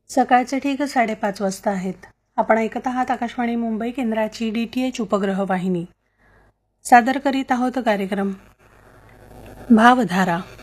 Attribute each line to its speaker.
Speaker 1: सकाळचे ठीक 5:30 वाजता आहेत. आपण ऐकत आहात आकाशवाणी मुंबई केंद्राची DTH उपग्रह वाहिनी. सादर करीत आहोत कार्यक्रम भावधारा.